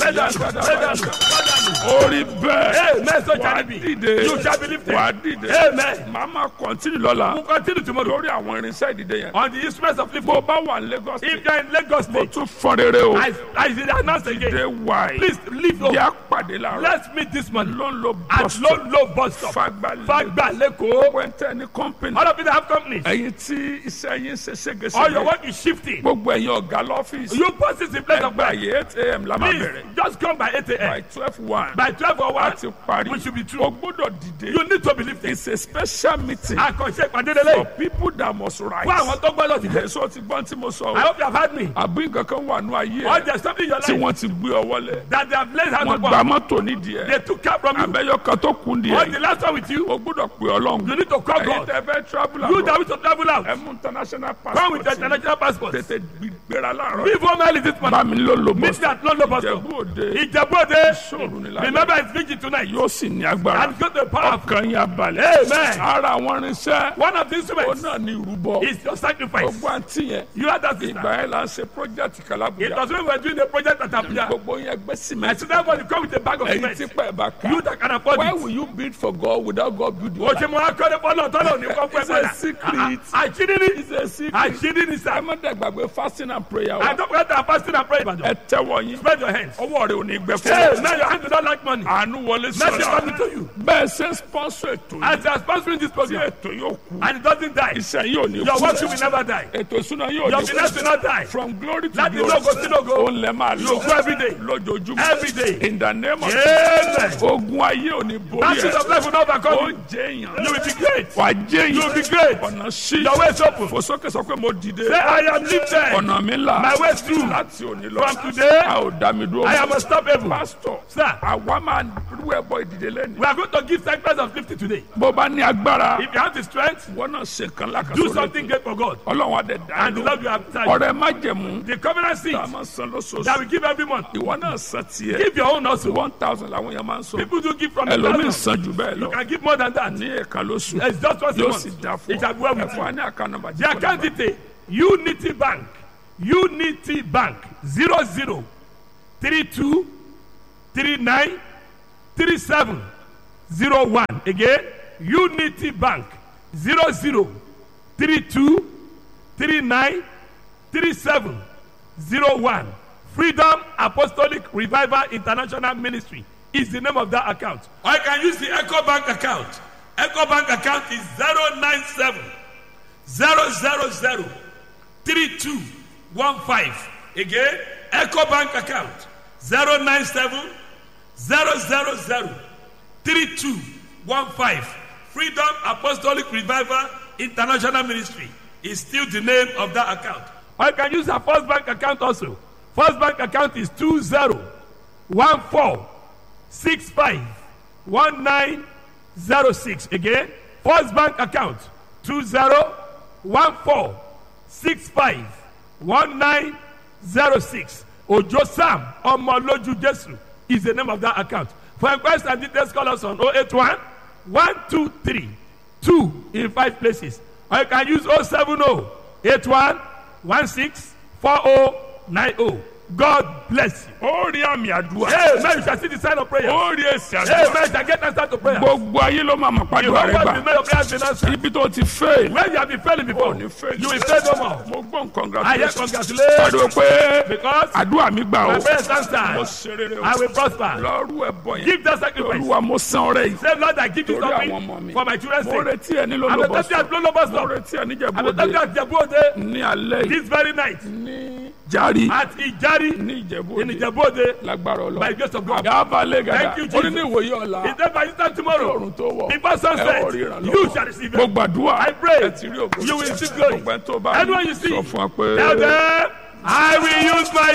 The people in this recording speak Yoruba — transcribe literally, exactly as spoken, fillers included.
orí bẹ́ẹ̀ Amen. So wà shall á it be. dìde You shall be lifted. wà á dìde Amen. màmá kọ́ntínì lọ́la We'll continue tomorrow lórí àwọn irinṣẹ́ ìdìde yẹn on the instruments of bó lifting. bá wà ní Lagos If you are in Lagos mo State, tún fọ́n rere o I, I announce dé again. wáyé Please leave home. yà pàdé làárọ̀ Let's meet this morning ló ń lo at bus low, stop low bus stop. Fagba Fagba Leko. wẹ́ntẹ́ ní company All of you that have companies, ẹ̀yin tí iṣẹ́ yín ṣe all your ségesège work is shifting. gbogbo ẹ̀yin ọ̀gá lọ́fíìsì You post in place of ẹgbẹ́ work. yìí eight a.m. la máa Please bẹ̀rẹ̀ just come by eight by a.m. twelve one By twelve or one, láti parí we should be o through. gbọ́dọ̀ dìde You need to be lifted. it's a special meeting Àkànṣe ìpàdé for lélẹ̀. people that must rise. Fún àwọn tó gbọ́dọ̀ dìde. èso ti gbọ́n tí mo sọ I o hope you have heard me. àbí nǹkan kan wà nù ayé Or ẹ̀ there's something in your tí life wọ́n ti gbé ọwọ́ lẹ̀ that they have laid hands wọ́n gba upon. mọ́tò nídìí ẹ̀ They took care from you. abẹ́yọ kan tó kún díẹ̀ Or the last one with you, o gbọ́dọ̀ pè ọlọ́run you need to call ẹ̀yin God. tẹ́ fẹ́ travel You that abroad wish to travel out, ẹ mú international come with your passport international passport. tètè gbéra láàárọ̀ Leave home early this bá morning. mi ló lo Meet bọ́sì me at London bus stop. Ìjẹ̀bú Òde Ìjẹ̀bú Òde. ṣòro ní lálẹ́ Remember it's vigil tonight. yóò sì ní agbára And go to the power of ọkàn yín abalẹ̀ Amen. ara àwọn irinṣẹ́ one of the ó instruments náà ní ìrúbọ is your sacrifice. gbogbo àǹtí yẹn You are that ìgbà sister. yẹn là ń ṣe project It kalabuja was when we were doing the project at Abuja. gbogbo yẹn gbé I cement said that you come with a bag of ẹ̀yin tí cement. pẹ̀ bá ká You that can afford why it. will you build for God without God build your O life ṣe mo akọ́ni fọlọ́ tọ́lọ̀ ní kọ́kọ́ it's a secret Àṣírí ni. it's a secret Àṣírí ni ẹ sir. má dẹ̀ gbàgbé fasting and prayer I wa don't forget that fasting and prayer. ẹ tẹ́wọ́ yín Spread your hands. ọwọ́ rẹ ò ní gbẹ Hey, fún now your hands do not like money. àánú wọlé Let me sọ̀rọ̀ come to you. bẹ́ẹ̀ ṣe ń sponsor ètò yìí As you are sponsoring this tí program, ètò yóò kú and it doesn't die, iṣẹ́ yóò ní your kú work will never die. ètò ìṣúná yóò Your ní business will kú not die. from glory to Láti glory lógo sí lógo. ó lẹ́ máa You lọ go every day. lójoojúmọ́ Every day. in the name of Amen. ogun ayé ò ní borí Battles ẹ̀ of life will not ó overcome you. jẹ́ èèyàn You will be great. wà á jẹ́ You will èèyàn be great. ọ̀nà sí Your way is open. fò sókè sọ pé mo dìde Say, I am lifted. ọ̀nà mi là My way is through. láti òní lọ From today, a ò dá mi dúró I am unstoppable. pastor Sir, àwa máa rú ẹbọ ìdìde lẹ́nu we are going to give sacrifice of fifty today. bó bá ní agbára If you have the strength, wọn náà ṣe kan lákàtúntò do something great for God. ọlọ́run adé And the dáadọ́ Lord will have time. ọ̀rẹ́ má jẹ̀mú The covenant seed tá a máa san lóṣooṣù that we give every month. ìwọ náà san tiẹ̀ Give your own also. one thousand làwọn yẹn máa ń sọ People do give from the ẹlòmíì thousand. san jù bẹ́ẹ̀ You lọ can give more than that. ní ẹ̀ka lóṣù It's just once a yóò sì month. dá fún It shall be well ọ with ẹ̀fọ́ you. á ní àká nọ́mbà The account detail Unity Bank Unity Bank zero zero three two three nine three seven zero one again Unity Bank zero zero three two three nine three seven zero one Freedom Apostolic Revival International Ministry is the name of that account. Or you can use the Echo Bank account. Echo Bank account is zero nine seven zero zero zero three two one five. Again, Echo Bank account zero nine seven zero zero zero three two one five. Freedom Apostolic Revival International Ministry is still the name of that account. Or you can use our First Bank account also. First Bank account is two zero one four six five one nine zero six. Again, First Bank account two zero one four six five one nine zero six. Ojo Sam Omoloju Jesu is the name of that account. For inquiries and details, call us on oh eight one one two three two in five places. Or you can use oh seven oh eight one one six four oh nine oh. God bless you. ó rí àmì àdúrà Amen. You shall see the sign of prayer. ó rí èsì àdúrà Amen. You shall get answer to prayer. gbogbo ayé ló máa mọ̀ You pàdúrà rẹ know what gbà the man of prayer has been answered. ibi tó ti fail Where you have been failing before, ò ní fail you will fail no more. mo gbọ́ nǹkan I hear congratulations congratulations pàdé pé because àdúrà mi gbà my ó prayer is mo answered. ṣe rere o I will prosper. lọ́rù ẹ̀bọ yẹn Give that sacrifice. olúwa mo san ọrẹ yìí Say, Lord, I give you torí àwọn ọmọ something mi for my children's mo sake. retí ẹ nílò I'm ló a bọ́ tempted at sọ Lolo bus mo stop. retí ẹ I'm a níjẹ̀bú tempted òde at Jebode ní alẹ́ yìí this very night ní járí at Ijari ní ìjẹ̀bú in òde Jebode lágbára ọlọ́ by the grace of God. yàrá lè gàdá Thank you, ó ní Jesus. ní ìwòye ọ̀la Is that by this time tomorrow? ọ̀run tó wọ̀ Before ẹ sunset, ò rí ìrànlọ́wọ́ you shall receive mo it. gbàdúrà I pray ẹ ti rí ògo you will receive glory. gbogbo ẹ tó bá Anyone you see, sọ fún wa pé. tell them, I will use my